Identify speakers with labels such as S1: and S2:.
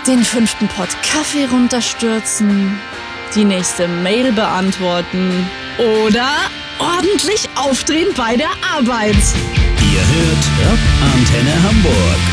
S1: den 5. Pott Kaffee runterstürzen, die nächste Mail beantworten oder ordentlich aufdrehen bei der Arbeit.
S2: Ihr hört Rock Antenne Hamburg.